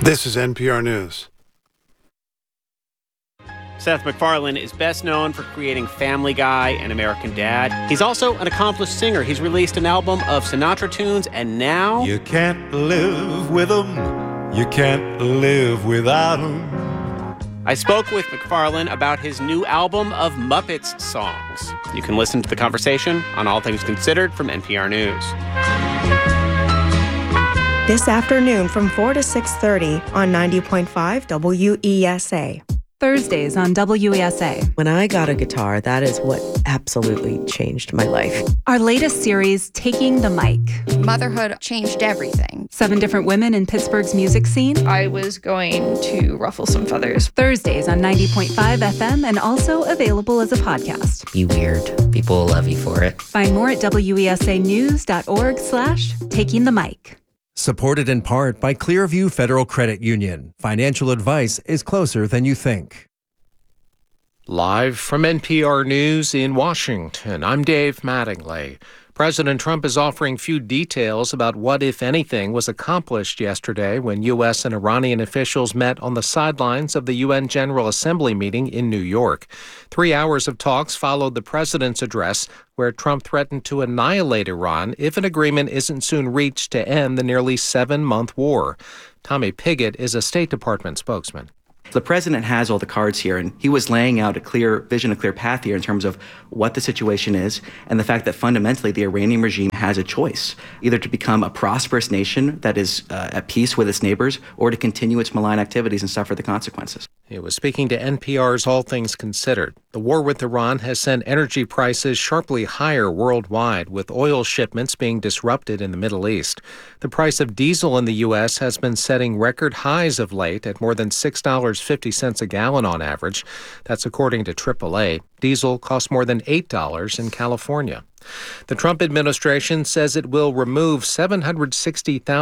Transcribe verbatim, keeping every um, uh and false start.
This is N P R News. Seth MacFarlane is best known for creating Family Guy and American Dad. He's also an accomplished singer. He's released an album of Sinatra tunes, and now... You can't live with them. You can't live without them. I spoke with MacFarlane about his new album of Muppets songs. You can listen to the conversation on All Things Considered from N P R News. This afternoon from four to six thirty on ninety point five W E S A. Thursdays on W E S A. When I got a guitar, that is what absolutely changed my life. Our latest series, Taking the Mic. Motherhood changed everything. Seven different women in Pittsburgh's music scene. I was going to ruffle some feathers. Thursdays on ninety point five F M and also available as a podcast. Be weird. People will love you for it. Find more at W E S A news dot org slash taking the mic. Supported in part by Clearview Federal Credit Union. Financial advice is closer than you think. Live from N P R News in Washington, I'm Dave Mattingly. President Trump is offering few details about what, if anything, was accomplished yesterday when U S and Iranian officials met on the sidelines of the U N General Assembly meeting in New York. Three hours of talks followed the president's address, where Trump threatened to annihilate Iran if an agreement isn't soon reached to end the nearly seven-month war. Tommy Pigott is a State Department spokesman. The president has all the cards here, and he was laying out a clear vision, a clear path here in terms of what the situation is and the fact that fundamentally the Iranian regime has a choice, either to become a prosperous nation that is uh, at peace with its neighbors or to continue its malign activities and suffer the consequences. He was speaking to N P R's All Things Considered. The war with Iran has sent energy prices sharply higher worldwide, with oil shipments being disrupted in the Middle East. The price of diesel in the U S has been setting record highs of late at more than six dollars and fifty cents a gallon on average. That's according to triple A. Diesel costs more than eight dollars in California. The Trump administration says it will remove seven hundred sixty thousand